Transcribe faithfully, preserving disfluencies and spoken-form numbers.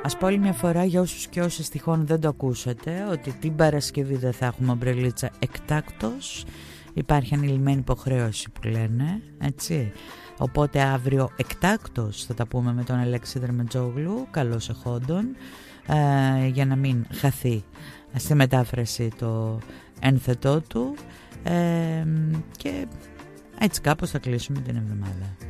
Ας πω άλλη μια φορά για όσους και όσες τυχόν δεν το ακούσατε, ότι την Παρασκευή δεν θα έχουμε ομπρελίτσα εκτάκτος. Υπάρχει ανηλυμένη υποχρέωση που λένε, έτσι. Οπότε αύριο εκτάκτος θα τα πούμε με τον Αλέξη Δερμετζόγλου, καλώς εχόντων, ε, για να μην χαθεί στη μετάφραση το ένθετό του, ε, και έτσι κάπως θα κλείσουμε την εβδομάδα.